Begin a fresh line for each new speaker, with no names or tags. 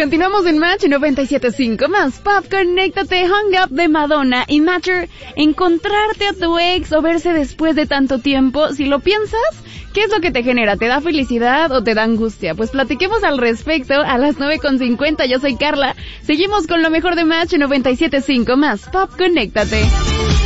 Continuamos en Match 97.5 más Pop. Conéctate, Hung Up de Madonna y Matter. Encontrarte a tu ex o verse después de tanto tiempo, si lo piensas, ¿qué es lo que te genera? ¿Te da felicidad o te da angustia? Pues platiquemos al respecto a las 9:50. Yo soy Carla. Seguimos con lo mejor de Match 97.5 más Pop. Conéctate.